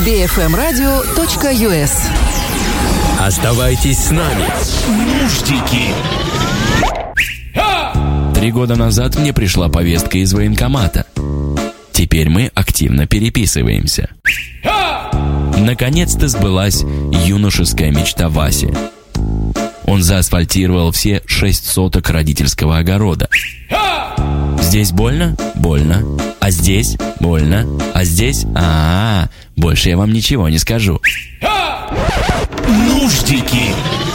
bfmradio.us. Оставайтесь с нами. Нуждики. 3 года назад мне пришла повестка из военкомата. Теперь мы активно переписываемся. Наконец-то сбылась юношеская мечта Васи. Он заасфальтировал все 6 соток родительского огорода. Здесь больно? Больно. А здесь? Больно. А здесь? Больше я вам ничего не скажу. Нуждики.